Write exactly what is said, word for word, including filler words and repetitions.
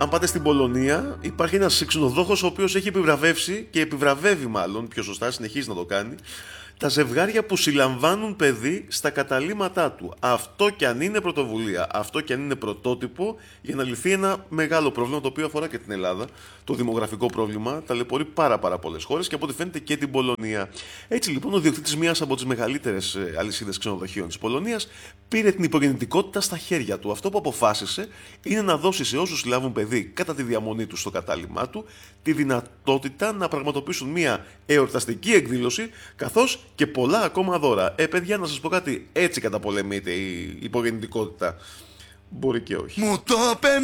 αν πάτε στην Πολωνία, υπάρχει ένας ξενοδόχος ο οποίος έχει επιβραβεύσει και επιβραβεύει μάλλον, πιο σωστά, συνεχίζει να το κάνει, τα ζευγάρια που συλλαμβάνουν παιδί στα καταλύματά του. Αυτό κι αν είναι πρωτοβουλία, αυτό κι αν είναι πρωτότυπο για να λυθεί ένα μεγάλο πρόβλημα το οποίο αφορά και την Ελλάδα. Το δημογραφικό πρόβλημα ταλαιπωρεί πάρα, πάρα πολλές χώρες και από ό,τι φαίνεται και την Πολωνία. Έτσι λοιπόν, ο διοκτήτης μιας από τις μεγαλύτερες αλυσίδες ξενοδοχείων της Πολωνίας πήρε την υπογεννητικότητα στα χέρια του. Αυτό που αποφάσισε είναι να δώσει σε όσους συλλάβουν παιδί κατά τη διαμονή του στο κατάλημά του τη δυνατότητα να πραγματοποιήσουν μια εορταστική εκδήλωση καθώς και πολλά ακόμα δώρα. Ε, παιδιά, να σας πω κάτι, έτσι καταπολεμείται η υπογεννητικότητα. Μπορεί και όχι. Μου το